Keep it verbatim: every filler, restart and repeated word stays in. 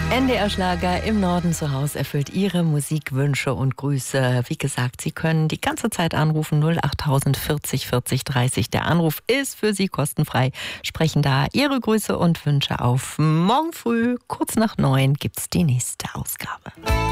N D R-Schlager im Norden zu Hause erfüllt Ihre Musikwünsche und Grüße. Wie gesagt, Sie können die ganze Zeit anrufen, null achttausend vierzig vierzig dreißig. Der Anruf ist für Sie kostenfrei. Sprechen da Ihre Grüße und Wünsche auf. Morgen früh, kurz nach neun, gibt's die nächste Ausgabe.